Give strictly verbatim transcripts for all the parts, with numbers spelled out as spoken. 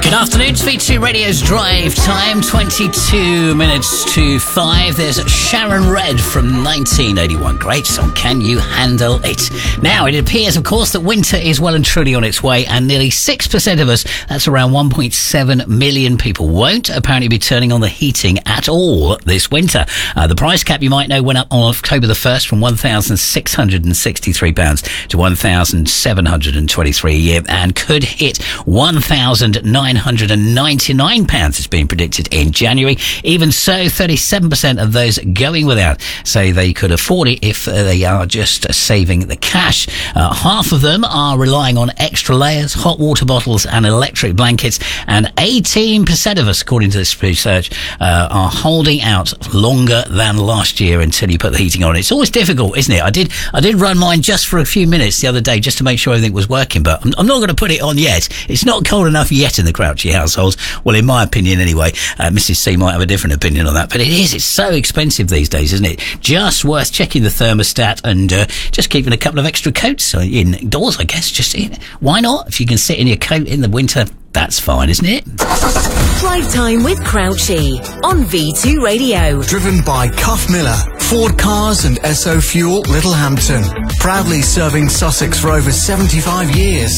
Good afternoon, it's V two Radio's Drive Time, twenty-two minutes to five. There's Sharon Redd from nineteen eighty-one. Great song, Can You Handle It? Now, it appears, of course, that winter is well and truly on its way, and nearly six percent of us, that's around one point seven million people, won't apparently be turning on the heating at all this winter. Uh, the price cap, you might know, went up on October the first from one thousand six hundred sixty-three pounds to one thousand seven hundred twenty-three pounds a year, and could hit one thousand nine hundred ninety-nine pounds, it's been predicted, in January. Even so, thirty-seven percent of those going without say they could afford it if uh, they are just saving the cash. Uh, half of them are relying on extra layers, hot water bottles and electric blankets, and eighteen percent of us, according to this research, uh, are holding out longer than last year until you put the heating on. It's always difficult, isn't it? I did I did run mine just for a few minutes the other day just to make sure everything was working, but I'm, I'm not going to put it on yet. It's not cold enough yet in the Crouchy household. Well, in my opinion anyway. Uh, Missus C might have a different opinion on that, but it is. It's so expensive these days, isn't it? Just worth checking the thermostat and uh, just keeping a couple of extra coats indoors, I guess. Just in. Why not? If you can sit in your coat in the winter, that's fine, isn't it? Drive Time with Crouchy on V two Radio. Driven by Cuff Miller, Ford Cars and S O Fuel Littlehampton. Proudly serving Sussex for over seventy-five years.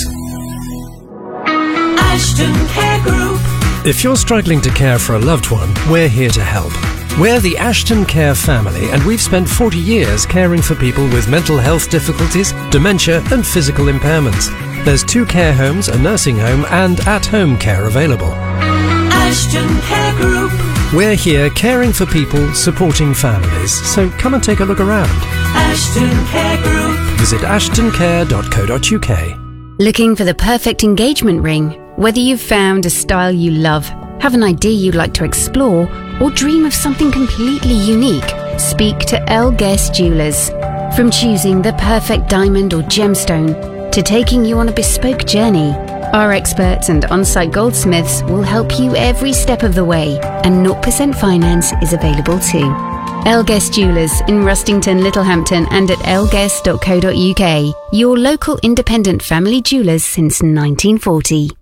Ashton Care Group. If you're struggling to care for a loved one, we're here to help. We're the Ashton Care family, and we've spent forty years caring for people with mental health difficulties, dementia and physical impairments. There's two care homes, a nursing home and at-home care available. Ashton Care Group. We're here caring for people, supporting families, so come and take a look around. Ashton Care Group. Visit ashton care dot co dot uk. Looking for the perfect engagement ring? Whether you've found a style you love, have an idea you'd like to explore, or dream of something completely unique, speak to L. Guest Jewelers. From choosing the perfect diamond or gemstone to taking you on a bespoke journey, our experts and on-site goldsmiths will help you every step of the way, and zero percent finance is available too. L. Guest Jewelers in Rustington, Littlehampton, and at l guest dot co dot uk. Your local independent family jewellers since nineteen forty.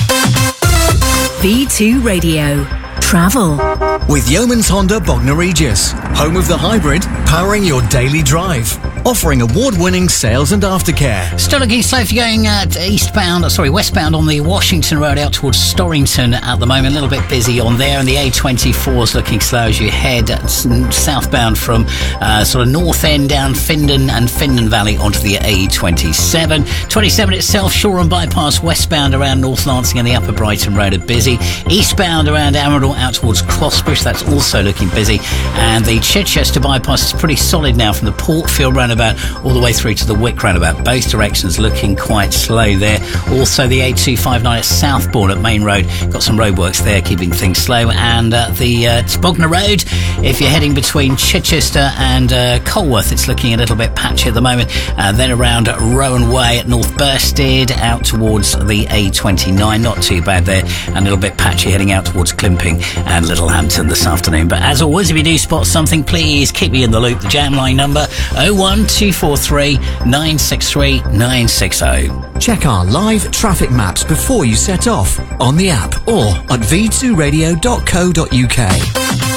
V two Radio. Travel. With Yeoman's Honda Bognor Regis, home of the hybrid, powering your daily drive. Offering award-winning sales and aftercare. Still looking slow if you're going uh, eastbound, sorry, westbound on the Washington Road out towards Storrington at the moment. A little bit busy on there, and the A twenty-four is looking slow as you head southbound from uh, sort of North End down Findon and Findon Valley onto the A twenty-seven. twenty-seven itself, Shoreham Bypass westbound around North Lancing and the Upper Brighton Road are busy. Eastbound around Arundel out towards Clossbush, that's also looking busy. And the Chichester Bypass is pretty solid now from the Portfield roundabout all the way through to the Wick roundabout. Both directions looking quite slow there. Also the A two fifty-nine at Southbourne at Main Road, got some roadworks there keeping things slow. And uh, the uh, Bognor Road, if you're heading between Chichester and uh, Colworth, it's looking a little bit patchy at the moment. Uh, then around Rowan Way at North Bursted out towards the A twenty-nine, not too bad there, and a little bit patchy heading out towards Climping and Littlehampton this afternoon. But as always, if you do spot something, please keep me in the loop. The jam line number oh one two four three nine six three nine six oh. Check our live traffic maps before you set off on the app or at v two radio dot co dot uk.